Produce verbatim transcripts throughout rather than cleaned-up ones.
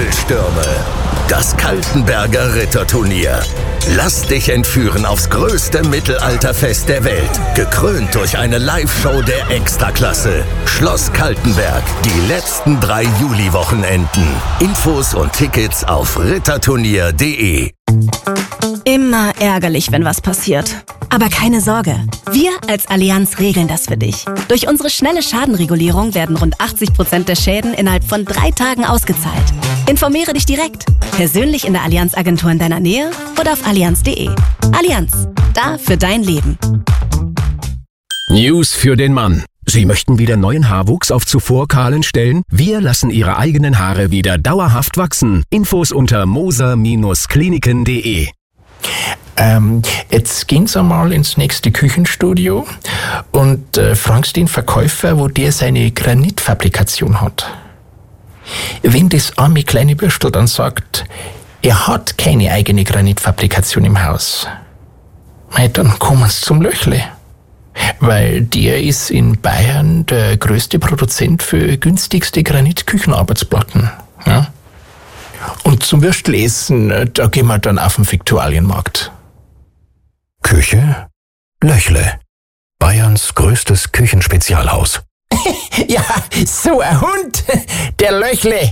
Wirbelstürme. Das Kaltenberger Ritterturnier. Lass dich entführen aufs größte Mittelalterfest der Welt. Gekrönt durch eine Live-Show der Extraklasse. Schloss Kaltenberg. Die letzten drei Juli-Wochenenden. Infos und Tickets auf ritterturnier punkt de. Immer ärgerlich, wenn was passiert. Aber keine Sorge, wir als Allianz regeln das für dich. Durch unsere schnelle Schadenregulierung werden rund achtzig Prozent der Schäden innerhalb von drei Tagen ausgezahlt. Informiere dich direkt, persönlich in der Allianz-Agentur in deiner Nähe oder auf allianz punkt de. Allianz, da für dein Leben. News für den Mann. Sie möchten wieder neuen Haarwuchs auf zuvor kahlen Stellen? Wir lassen Ihre eigenen Haare wieder dauerhaft wachsen. Infos unter moser Kliniken punkt de. Ähm, jetzt gehen Sie mal ins nächste Küchenstudio und äh, fragen Sie den Verkäufer, wo der seine Granitfabrikation hat. Wenn das arme kleine Bürstel dann sagt, er hat keine eigene Granitfabrikation im Haus, mei, dann kommen Sie zum Löchle. Weil der ist in Bayern der größte Produzent für günstigste Granitküchenarbeitsplatten. Ja? Und zum Würstelessen, da gehen wir dann auf den Viktualienmarkt. Küche? Löchle. Bayerns größtes Küchenspezialhaus. Ja, so ein Hund, der Löchle.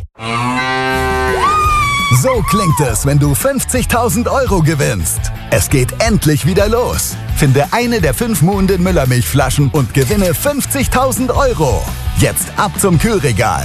So klingt es, wenn du fünfzigtausend Euro gewinnst. Es geht endlich wieder los. Finde eine der fünf Muhnden Müllermilchflaschen und gewinne fünfzigtausend Euro. Jetzt ab zum Kühlregal.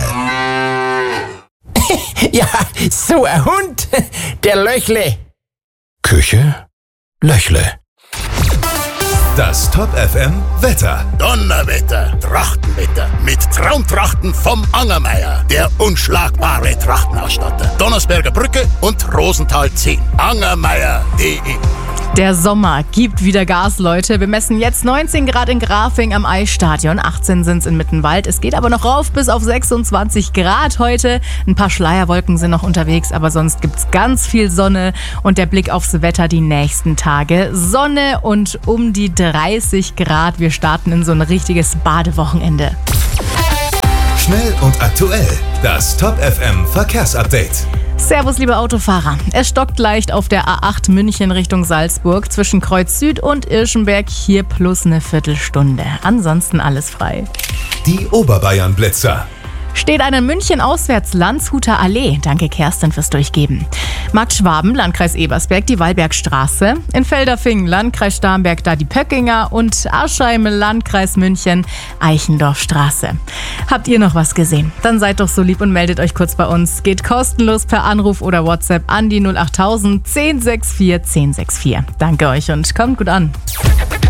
Ja, so ein Hund, der Löchle. Küche? Löchle. Das Top F M Wetter. Donnerwetter, Trachtenwetter mit Traumtrachten vom Angermeier, der unschlagbare Trachtenausstatter. Donnersberger Brücke und Rosenthal zehn. angermeier punkt de. Der Sommer gibt wieder Gas, Leute. Wir messen jetzt neunzehn Grad in Grafing am Eisstadion, achtzehn sind es in Mittenwald. Es geht aber noch rauf bis auf sechsundzwanzig Grad heute. Ein paar Schleierwolken sind noch unterwegs, aber sonst gibt's ganz viel Sonne. Und der Blick aufs Wetter die nächsten Tage. Sonne und um die dreißig Grad. Wir starten in so ein richtiges Badewochenende. Schnell und aktuell. Das Top F M Verkehrsupdate. Servus, liebe Autofahrer. Es stockt leicht auf der A acht München Richtung Salzburg zwischen Kreuz Süd und Irschenberg. Hier plus eine Viertelstunde. Ansonsten alles frei. Die Oberbayern-Blitzer. Steht einer München auswärts Landshuter Allee. Danke Kerstin fürs Durchgeben. Markt Schwaben, Landkreis Ebersberg, die Wallbergstraße. In Feldafing, Landkreis Starnberg, da die Pöckinger. Und Aschheim, Landkreis München, Eichendorfstraße. Habt ihr noch was gesehen? Dann seid doch so lieb und meldet euch kurz bei uns. Geht kostenlos per Anruf oder WhatsApp an die null acht null null null zehn sechs vier zehn sechs vier. Danke euch und kommt gut an.